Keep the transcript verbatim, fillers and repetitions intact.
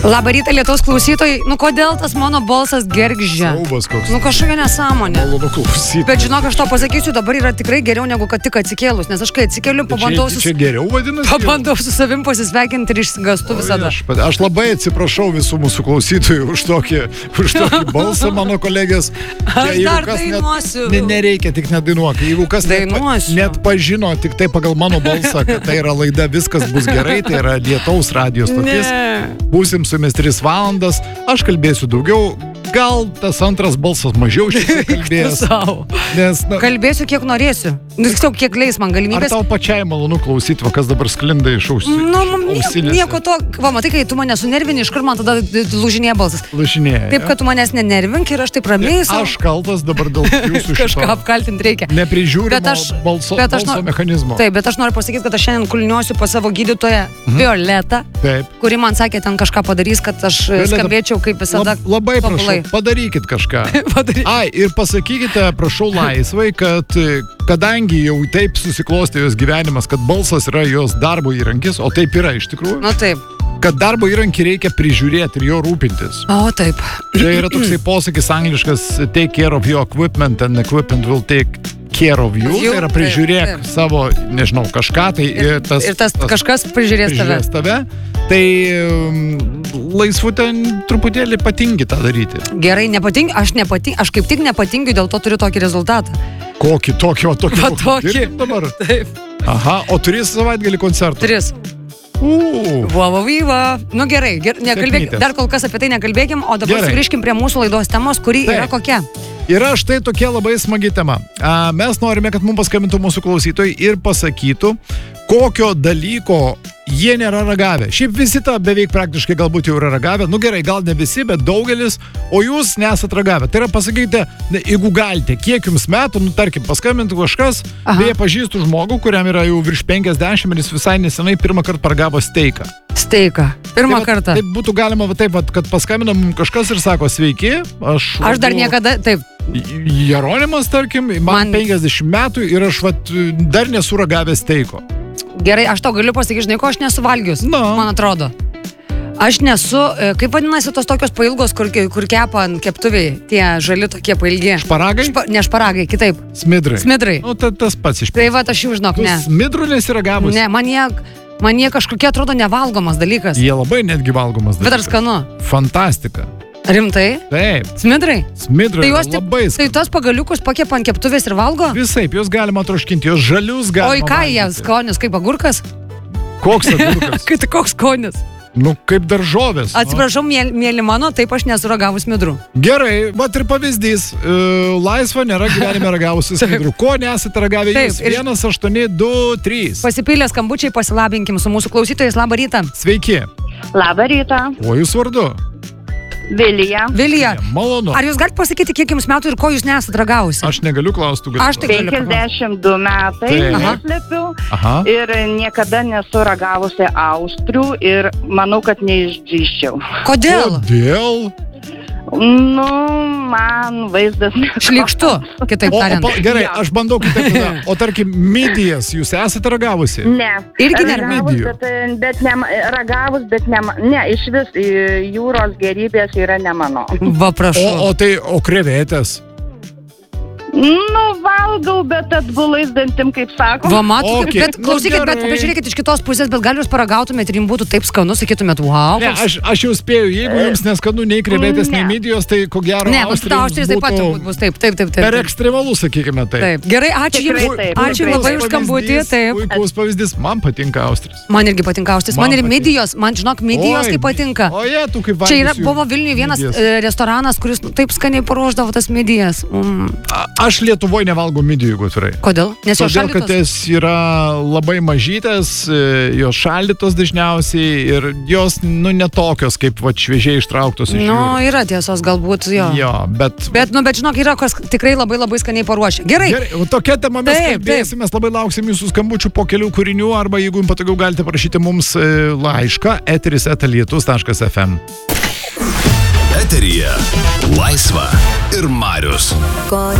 Labą rytą, Lietuvos klausytojai. Nu, kodėl tas mano balsas gergždžia? Siaubas koks. Nu, kažkokia nesąmonė. Malonu klausyti. Bet žinok, aš to pasakysiu, dabar yra tikrai geriau negu kad tik atsikėlus, nes aš kai atsikėliu, pabandau Čia, su, čia geriau vadinasi? pabandau su savim pasisveikinti ir išsigastu visada. Aš, aš labai atsiprašau visų mūsų klausytojų už tokį, už tokį balsą, mano kolegės. Čia, Aš dar dainuosiu. Ne, nereikia, tik nedainuok. Jeigu kas net, net pažino tik tai pagal mano balsą, kad tai yra laida Viskas bus gerai, tai yra Lietaus radijos stotis. Būsim su jumis tris valandas, aš kalbėsiu daugiau, gal tas antras balsas mažiau šiek tiek kalbės. Nes, na, kalbėsiu kiek norėsiu. Nu, tiesiog kiek leis man galimybės. Ar tau pačiai malonu klausyti, va, kas dabar sklinda iš ausinės? Nu, nieko to, va, matai, kai tu mane sunervini, iškart man tada lūžinėja balsas. Lūžinėja. Taip, kad tu manęs nenervink ir aš taip ramiai savo. Aš kaltas dabar dėl jūsų šito. Kažką apkaltinti reikia. Neprižiūrimo aš, balso, bet aš balso nor... mechanizmo. Taip, bet aš noriu pasakyti, kad aš šiandien kulniuosiu pas savo gydytoją mhm. Violetą, taip. Kuri man sakė, ten kažką padarys, kad aš Violeta, skambėčiau kaip visada. Lab, labai tobulai. Prašau, padarykit kažką. Padaryk. Ai, ir pasakykite, prašau laisvai, kad kadangi jau taip susiklostė jos gyvenimas, kad balsas yra jos darbo įrankis, o taip yra iš tikrųjų. Nu taip. Kad darbo įrankį reikia prižiūrėti ir jo rūpintis. O taip. Čia yra toksai posakis angliškas take care of your equipment and equipment will take care of you. you tai yra prižiūrėk taip, taip. Savo, nežinau, kažką. Tai ir, ir, tas, ir tas, tas kažkas prižiūrės, prižiūrės tave. tave. Tai um, laisvu ten truputėlį patingi tą daryti. Gerai, nepatingi, aš nepatingi, aš kaip tik nepatingiu, dėl to turiu tokį rezultatą. Kokį, tokį, o tokį. Va, tokį. Dabar. Taip. Aha, o turės savaitgalį koncertų? Tris. Uh. Va, va, va. Nu gerai, ger, nekalbėk, dar kol kas apie tai nekalbėkim, o dabar gerai. Sugrįžkim prie mūsų laidos temos, kuri taip. Yra kokia. Yra štai tokia labai smagi tema. A, mes norime, kad mums paskambintų mūsų klausytojai ir pasakytų, kokio dalyko jie nėra ragavę. Šiaip visi tą beveik praktiškai galbūt jau yra ragavę. Nu gerai, gal ne visi, bet daugelis, o jūs nesat ragavę. Tai yra, pasakykite, jeigu galite, kiek jums metų, nu tarkim, paskambintų kažkas, aha. Beje, pažįstu žmogų, kuriam yra jau virš penkiasdešimt ir jis visai nesenai pirmą kartą paragavo steiką. Steiką. Pirmą tai, kartą. Taip būtų galima, va, taip, va, kad paskambinam kažkas ir sako, sveiki, aš... Aš dar niekada, taip. Jeronimas, tarkim, man, man penkiasdešimt metų ir aš vat, dar nesu ragavęs steiko. Gerai, aš tau galiu pasakyti, žinai, ko aš nesu valgius, no. Man atrodo. Aš nesu, kaip vadinasi tos tokios pailgos, kur, kur kepa ant keptuviai, tie žali tokie pailgi. Šparagai? Špa, ne šparagai, kitaip. Smidrai. Smidrai. Nu, ta, tas pats iš... Tai va, aš jau žinok, ne. Smidrų nesiragavus? Ne, man jie, man jie kažkokie atrodo nevalgomas dalykas. Jie labai netgi valgomas dalykas. Bet ar skanu? Fantastika. Rimtai? Taip. Smidrai? Smidrai tai labai skanu. Tai tos pagaliukus pakepa ant keptuvės ir valgo? Visaip, jos galima troškinti, jos žalius galima. O į ką jie skonis, kaip agurkas? Koks agurkas? Kaip koks skonis? Nu, kaip daržovės. Atsiprašau, mėly, mėly mano, taip aš nesu ragavus smidrų. Gerai, vat ir pavyzdys. E, laisva nėra gyvenime ragavusi smidrų. Ko nesate ragavę jūs? vienas aštuoni du trys. Pasipylė skambučiai, pasilabinkim su mūsų klausytojais. Labą rytą. Sveiki. Labą rytą. O jūs vardu? Vilija. Vilija. Malonu. Ar jūs galite pasakyti, kiek jums metų ir ko jūs nesat ragavusi? Aš negaliu klausti. Aš tai galiu. penkiasdešimt du metai, neslepiu. Ir niekada nesu ragavusi austrių ir manau, kad neišdrįsčiau. Kodėl? Kodėl? Nu, man vaizdas... Šlykštu, kitaip tariant. O, o, gerai, aš bandau kitaip. O tarkim, midijas jūs esate ragavusi? Ne. Irgi nėra midijų? Bet, bet ne, ragavus, bet ne, ne, iš vis jūros gerybės yra ne mano. Va, prašau. O, o tai, o krevetės? Nu, valgau, bet atbulais dantim, kaip sako. Va, matot, okay. Bet klausykit, bet pažiūrėkit iš kitos pusės, bet gal jūs paragautumėt ir jums būtų taip skanu, sakytumėt, wow. Ne, aš, aš jau spėju, jeigu jums neskanu nei krevetės, nei midijos, tai ko gero ne, Austrija taip pat bus taip, taip, taip, taip. Per ekstremalų, sakykime taip. Taip. Gerai, ačiū jums, ačiū labai už skambutį, taip. Puikus pavyzdys, man patinka Austrijas. Man irgi patinka Austrijas, man, man ir midijos, man žinok, midijos kaip patinka. O jie, tu kaip valgysi. Čia yra, buvo Vilniuje vienas restoranas, kuris taip skaniai paruošdavo tas midijas. Mm. Aš Lietuvoje nevalgau midijų, jeigu atvirai. Kodėl? Nes jos šaldytos? Todėl, kad jas yra labai mažytės, jos šaldytos dažniausiai ir jos, nu, netokios, kaip va, šviežiai ištrauktos iš jūros. Nu, yra tiesos, galbūt, jo. Jo, bet... Bet, nu, bet žinok, yra kas tikrai labai labai skaniai paruošia. Gerai. Gerai, tokia tema mes kalbėsim, mes labai lauksim jūsų skambučių po kelių kūrinių, arba jeigu jums patogiau galite parašyti mums laišką eteris eta lietus taškas ef em. Eteryje Laisva ir Marius.